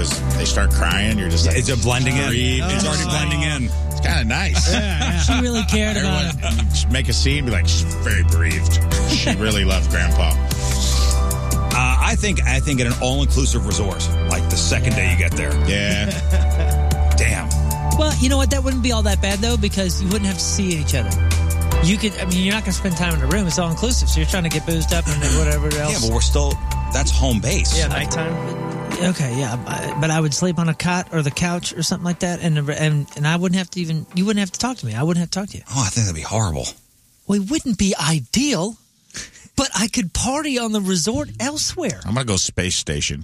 because they start crying. You're just like, it's a blending in. It's already blending in. It's kind of nice. She really cared about it. Make a scene, be like, she's very bereaved. She really loved Grandpa. I think at an all-inclusive resort, like the second day you get there. Yeah. Damn. Well, you know what? That wouldn't be all that bad, though, because you wouldn't have to see each other. You could, I mean, you're not going to spend time in a room. It's all-inclusive, so you're trying to get boozed up and then whatever else. Yeah, but we're still, that's home base. Yeah, nighttime. Okay, yeah, but I would sleep on a cot or the couch or something like that, and I wouldn't have to you wouldn't have to talk to me. I wouldn't have to talk to you. Oh, I think that'd be horrible. Well, it wouldn't be ideal, but I could party on the resort elsewhere. I'm going to go space station.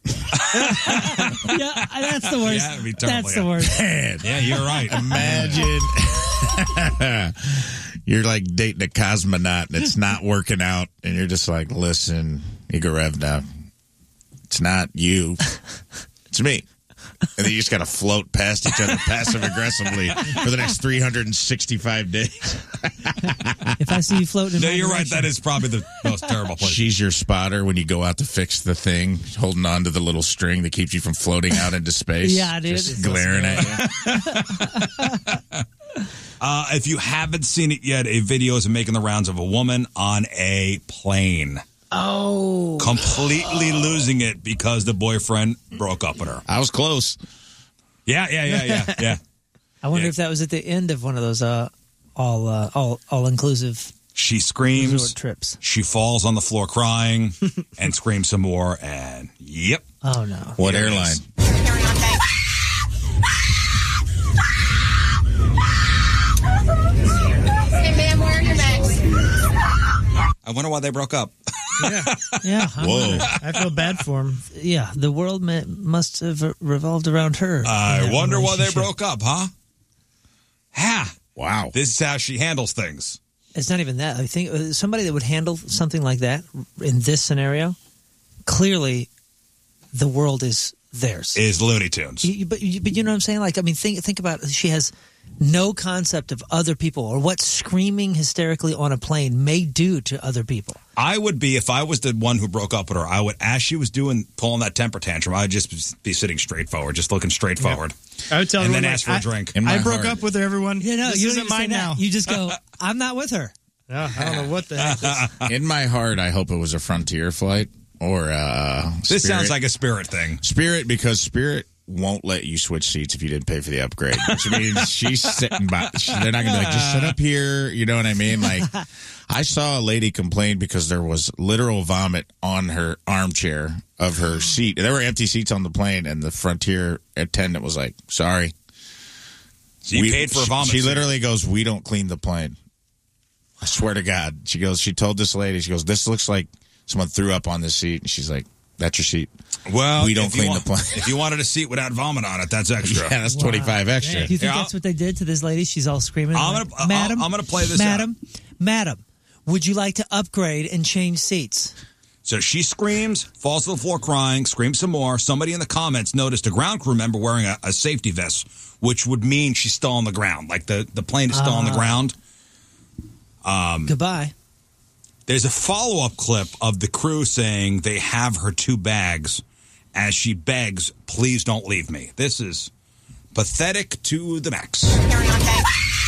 Yeah, that's the worst. Yeah, it'd be terrible, That's the worst. Man. Yeah, you're right. Imagine you're like dating a cosmonaut and it's not working out, and you're just like, listen, Igorevna, it's not you, it's me. And then you just got to float past each other passive-aggressively for the next 365 days. If I see you floating in No, my you're right. direction. That is probably the most terrible place. She's your spotter when you go out to fix the thing, holding on to the little string that keeps you from floating out into space. Yeah, dude. Just glaring at you. If you haven't seen it yet, a video is making the rounds of a woman on a plane. Oh. Completely losing it because the boyfriend broke up with her. I was close. Yeah. I wonder if that was at the end of one of those all-inclusive She screams. resort trips. She falls on the floor crying and screams some more. And yep. Oh, no. What Here it airline? is. Hey, ma'am, where are your bags? I wonder why they broke up. Yeah. Whoa. I feel bad for him. Yeah, the world must have revolved around her. I wonder why they relationship. broke up, huh? Ha! Wow. This is how she handles things. It's not even that. I think somebody that would handle something like that in this scenario, clearly the world is theirs. Is Looney Tunes. But you know what I'm saying? Like, I mean, think about it. She has no concept of other people or what screaming hysterically on a plane may do to other people. I would be, if I was the one who broke up with her, I would, as she was pulling that temper tantrum, I would just be sitting straight forward, just looking straight forward. I would tell And everyone, then ask for a drink. In my I broke heart- up with her, everyone. You know, this you isn't don't even say mine that. now. You just go, I'm not with her. I don't know what the heck this is. In my heart, I hope it was a Frontier flight or This Spirit. sounds like a Spirit thing. Spirit, because Spirit won't let you switch seats if you didn't pay for the upgrade. Which means she's sitting by. They're not going to be like, just sit up here. You know what I mean? Like, I saw a lady complain because there was literal vomit on her armchair of her seat. There were empty seats on the plane, and the Frontier attendant was like, sorry. So you paid for a vomit. She seat. literally goes, we don't clean the plane. I swear to God. She goes, she told this lady, she goes, this looks like someone threw up on this seat. And she's like, that's your seat. Well, we don't if you clean want- the plane. If you wanted a seat without vomit on it, that's extra. Yeah, that's 25 extra. Do you think Yeah, that's what they did to this lady? She's all screaming. I'm like, gonna- Madam, I'm gonna play this Madam, would you like to upgrade and change seats? So she screams, falls to the floor crying, screams some more. Somebody in the comments noticed a ground crew member wearing a safety vest, which would mean she's still on the ground. Like the plane is still on the ground. Goodbye. There's a follow-up clip of the crew saying they have her 2 bags as she begs, please don't leave me. This is pathetic to the max. Carry-on bag.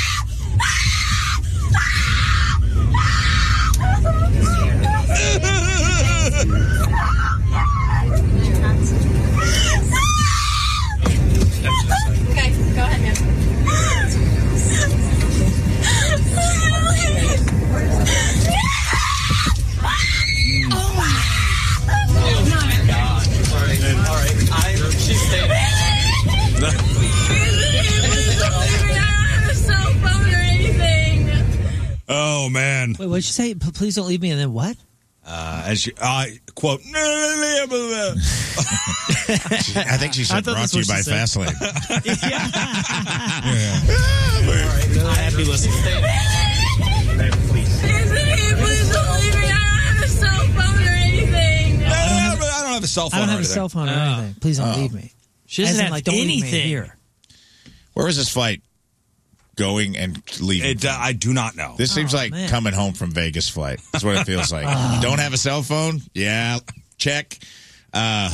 Okay, go ahead, ma'am. Oh, man. Wait, what'd you say? Please don't leave me. And then what? As she, quote, I think she said thought brought that's to you what by she said. Fastlane. Happy listening. I don't have a cell phone. I don't have or a cell anything. phone or anything. Please don't leave me. She As doesn't in, have like, don't leave me anything. here. Where was this flight going and leaving? I do not know. This seems like man. coming home from Vegas flight. That's what it feels like. You don't have a cell phone? Yeah, check.